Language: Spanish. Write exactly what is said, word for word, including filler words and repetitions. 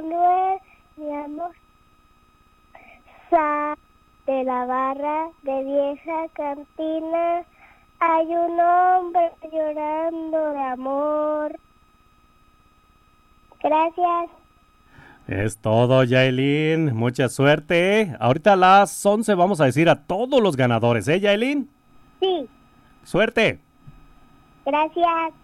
Manuel, mi amor. Sa de la barra de vieja cantina. Hay un hombre llorando de amor. Gracias. Es todo, Yailin. Mucha suerte. Ahorita a las once vamos a decir a todos los ganadores, ¿eh, Yailin? Sí, Suerte. gracias.